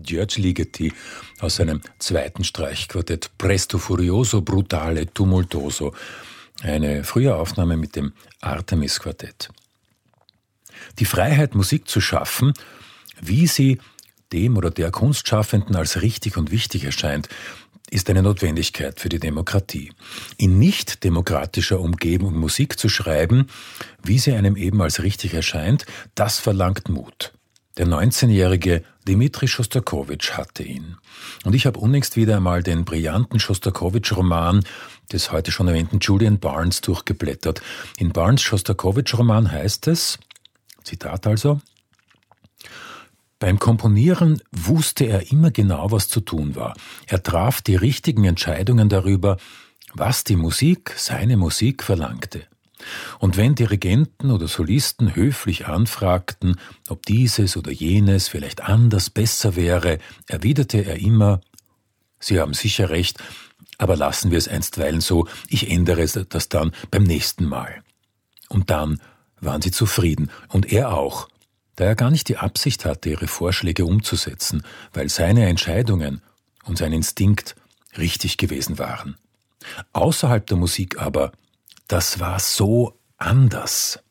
György Ligeti aus seinem zweiten Streichquartett Presto Furioso, Brutale, Tumultoso. Eine frühe Aufnahme mit dem Artemis-Quartett. Die Freiheit, Musik zu schaffen, wie sie dem oder der Kunstschaffenden als richtig und wichtig erscheint, ist eine Notwendigkeit für die Demokratie. In nicht demokratischer Umgebung Musik zu schreiben, wie sie einem eben als richtig erscheint, das verlangt Mut. Der 19-jährige Dmitri Schostakowitsch hatte ihn. Und ich habe unlängst wieder einmal den brillanten Schostakowitsch-Roman des heute schon erwähnten Julian Barnes durchgeblättert. In Barnes' Schostakowitsch-Roman heißt es, Zitat also, beim Komponieren wusste er immer genau, was zu tun war. Er traf die richtigen Entscheidungen darüber, was die Musik, seine Musik, verlangte. Und wenn Dirigenten oder Solisten höflich anfragten, ob dieses oder jenes vielleicht anders besser wäre, erwiderte er immer, Sie haben sicher recht, aber lassen wir es einstweilen so, ich ändere das dann beim nächsten Mal. Und dann waren sie zufrieden, und er auch, da er gar nicht die Absicht hatte, ihre Vorschläge umzusetzen, weil seine Entscheidungen und sein Instinkt richtig gewesen waren. Außerhalb der Musik aber, das war so anders.